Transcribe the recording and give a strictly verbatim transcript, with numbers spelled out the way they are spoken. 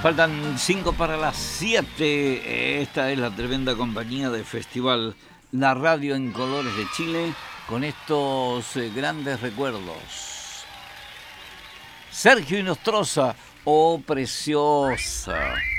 Faltan cinco para las siete. Esta es la tremenda compañía de festival La Radio en Colores de Chile con estos eh, grandes recuerdos. Sergio Inostroza, oh preciosa.